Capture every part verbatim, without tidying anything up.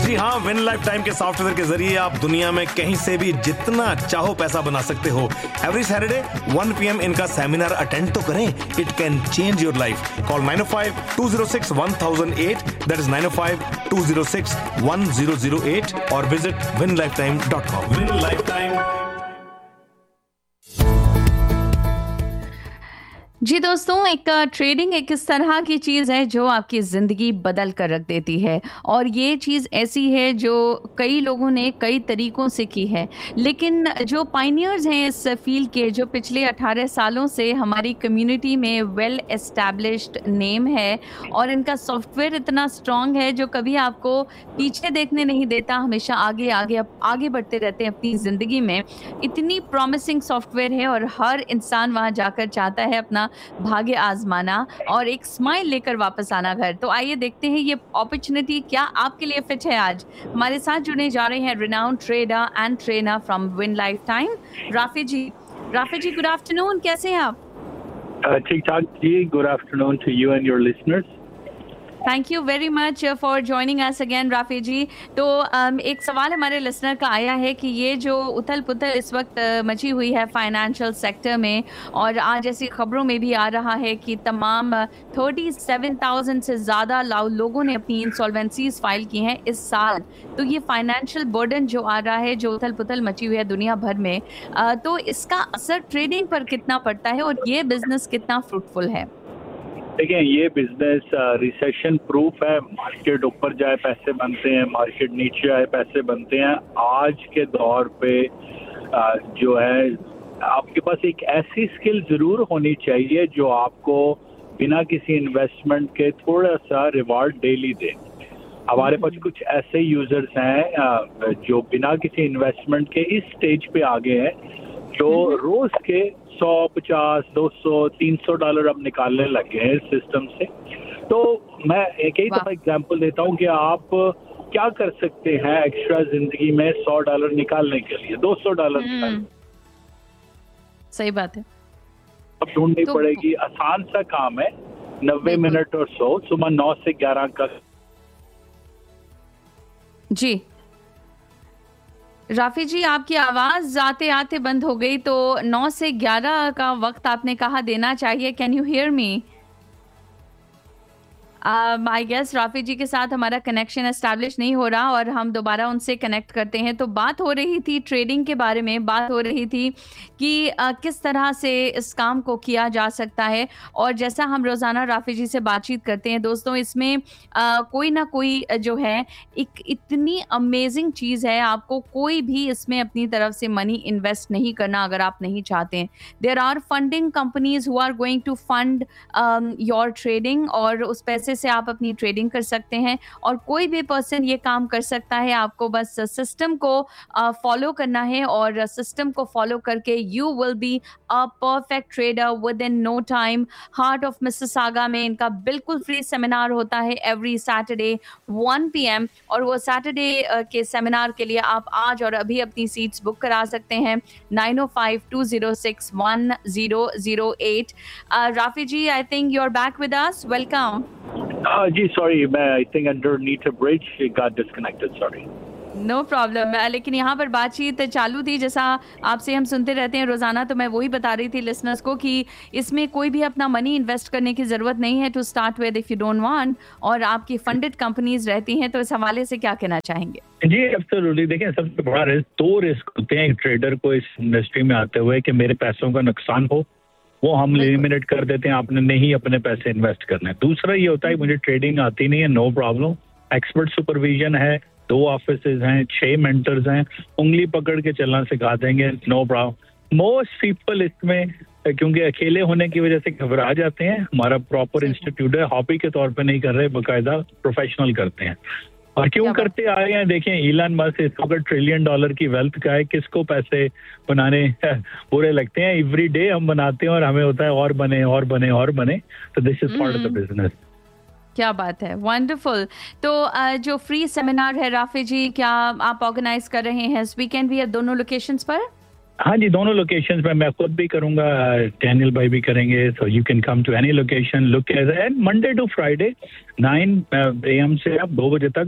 जी हाँ, win life time के software के जरिए आप दुनिया में कहीं से भी जितना चाहो पैसा बना सकते हो। Every Saturday one P M इनका सेमिनार अटेंड तो करें। It can change your life. Call nine O five to zero six one thousand eight, that is nine O five to zero six one zero zero eight, और visit win life time dot com. Win life time. जी दोस्तों, एक trading एक इस तरह की चीज़ है जो आपकी ज़िंदगी बदल कर रख देती है, और ये चीज़ ऐसी है जो कई लोगों ने कई तरीक़ों से की है, लेकिन जो पायनियर्स हैं इस फील्ड के, जो पिछले अठारह सालों से हमारी कम्युनिटी में वेल एस्टैब्लिश्ड नेम है, और इनका सॉफ्टवेयर इतना स्ट्रॉन्ग है जो कभी आपको पीछे देखने नहीं देता, हमेशा आगे आगे आगे बढ़ते रहते हैं अपनी ज़िंदगी में। इतनी प्रॉमिसिंग सॉफ्टवेयर है और हर इंसान वहाँ जाकर चाहता है अपना भाग्य आजमाना और एक स्माइल लेकर वापस आना घर। तो आइए देखते हैं ये अपॉर्चुनिटी क्या आपके लिए फिट है। आज हमारे साथ जुड़ने जा रहे हैं renowned trader and trainer from win life time, Rafi ji. Rafi ji, good afternoon, कैसे हैं आप? ठीक ठाक जी, good afternoon to you and your listeners. Thank you very much for joining us again Rafi जी। तो um, एक सवाल हमारे लिसनर का आया है कि ये जो उथल पुथल इस वक्त uh, मची हुई है फाइनेंशियल सेक्टर में, और आज ऐसी खबरों में भी आ रहा है कि तमाम थर्टी सेवन थाउजेंड से ज़्यादा लोगों ने अपनी इंसॉल्वेंसीज फाइल की हैं इस साल। तो ये फाइनेंशियल बर्डन जो आ रहा है, जो उथल पुथल मची हुई है दुनिया भर में, uh, तो इसका असर ट्रेडिंग पर कितना पड़ता है और ये बिजनेस कितना फ्रूटफुल है? देखिए, ये बिजनेस रिसेशन प्रूफ है। मार्केट ऊपर जाए पैसे बनते हैं, मार्केट नीचे आए पैसे बनते हैं। आज के दौर पे आ, जो है आपके पास एक ऐसी स्किल जरूर होनी चाहिए जो आपको बिना किसी इन्वेस्टमेंट के थोड़ा सा रिवार्ड डेली दे। हमारे पास कुछ ऐसे यूजर्स हैं आ, जो बिना किसी इन्वेस्टमेंट के इस स्टेज पे आ गए हैं, जो रोज के सौ पचास दो सौ तीन सौ डॉलर अब निकालने लगे हैं इस सिस्टम से। तो मैं एक ही दफा एग्जांपल देता हूँ कि आप क्या कर सकते हैं एक्स्ट्रा जिंदगी में सौ डॉलर निकालने के लिए, दो सौ डॉलर निकालने। सही बात है। अब ढूंढनी तो पड़ेगी। आसान सा काम है, नब्बे मिनट और सौ, सुबह नौ से ग्यारह का। जी राफी जी, आपकी आवाज़ आते आते बंद हो गई, तो नौ से ग्यारह का वक्त आपने कहा देना चाहिए। Can you hear me? I guess Rafi जी के साथ हमारा कनेक्शन एस्टैब्लिश नहीं हो रहा, और हम दोबारा उनसे कनेक्ट करते हैं। तो बात हो रही थी ट्रेडिंग के बारे में, बात हो रही थी कि uh, किस तरह से इस काम को किया जा सकता है। और जैसा हम रोज़ाना राफी जी से बातचीत करते हैं दोस्तों, इसमें uh, कोई ना कोई जो है एक इतनी अमेजिंग चीज़ है, आपको कोई भी इसमें अपनी तरफ से मनी इन्वेस्ट नहीं करना अगर आप नहीं चाहते हैं। There are funding companies who are going to fund your trading, और उस पैसे से आप अपनी ट्रेडिंग कर सकते हैं। और कोई भी पर्सन ये काम कर सकता है, आपको बस सिस्टम को फॉलो uh, करना है, और सिस्टम को फॉलो करके you will be a perfect trader with in no time. Heart of Mississauga में इनका बिल्कुल फ्री सेमिनार होता है every Saturday one P M, और वो सैटरडे uh, के सेमिनार के लिए आप आज और अभी अपनी सीट्स बुक करा सकते हैं nine O five to zero six one zero zero eight. Rafi ji, I think you are back with us, welcome. Uh, ji sorry, मैं I think underneath a bridge it got disconnected, sorry. No problem. लेकिन यहाँ पर बातचीत चालू थी, जैसा आपसे हम सुनते रहते हैं रोज़ाना, तो मैं वही बता रही थी लिसनर्स को कि इसमें कोई भी अपना मनी इन्वेस्ट करने की ज़रूरत नहीं है to start with if you don't want, और आपकी फंडेड कंपनीज रहती हैं। तो इस हवाले से क्या कहना चाहेंगे? जी एब्सोल्युटली। देखिए, सबसे बड़ा रिस्क, दो रिस्क होते हैं एक ट्रेडर को इस इंडस्ट्री में आते हुए, कि मेरे पैसों का नुकसान हो, वो हम एलिमिनेट कर देते हैं, आपने नहीं अपने पैसे इन्वेस्ट करने। दूसरा ये होता है मुझे ट्रेडिंग आती नहीं है, नो प्रॉब्लम, एक्सपर्ट सुपरविजन है, दो ऑफिसेज हैं, छह मेंटर्स हैं, उंगली पकड़ के चलना सिखा देंगे, नो प्रॉब्लम। मोस्ट पीपल इसमें क्योंकि अकेले होने की वजह से घबरा जाते हैं। हमारा प्रॉपर इंस्टीट्यूट है, हॉबी के तौर पे नहीं कर रहे, बाकायदा प्रोफेशनल करते हैं। और क्यों करते आ रहे हैं? देखें, इलन मस्क इस वक्त ट्रिलियन डॉलर की वेल्थ का है, किसको पैसे बनाने बुरे लगते हैं? एवरी डे हम बनाते हैं और हमें होता है और बने और बने और बने। तो this is part of the business. क्या बात है, वंडरफुल। तो जो फ्री सेमिनार है राफी जी, क्या आप ऑर्गेनाइज कर रहे हैं इस वीकेंड भी दोनों लोकेशंस पर? हाँ जी, दोनों लोकेशंस पे मैं खुद भी करूंगा, डैनियल भाई भी करेंगे। So you can come to any location, look at Monday to Friday nine A M से आप दो बजे तक।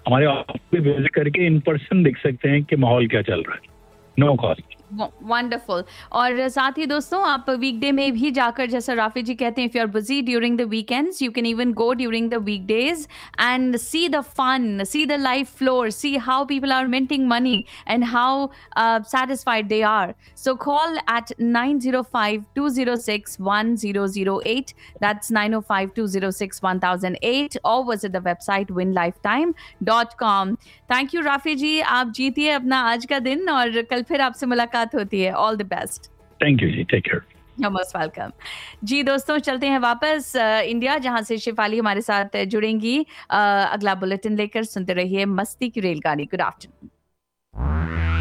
हमारे ऑफिस पे विजिट करके इन पर्सन देख सकते हैं कि माहौल क्या चल रहा है, नो कॉस्ट। वंडरफुल। और साथ ही दोस्तों आप वीकडे में भी जाकर, जैसा राफी जी कहते हैं, if you are busy during the weekends you can even go during the weekdays and see the fun, see the live floor, see how people are minting money and how satisfied they are. So call at nine zero five, two zero six, one zero zero eight. That's nine zero five, two zero six, one thousand eight, or visit the website win lifetime dot com. Thank you Rafi जी, आप जीतिए अपना आज का दिन और कल फिर आपसे मुलाकात होती है। All the best. Thank you ji, take care. You're most welcome. जी दोस्तों, चलते हैं वापस इंडिया, जहां से शिफाली हमारे साथ जुड़ेंगी अगला बुलेटिन लेकर। सुनते रहिए मस्ती की रेलगाड़ी। Good afternoon.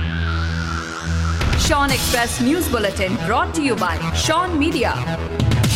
Sean Express News Bulletin brought to you by Sean Media.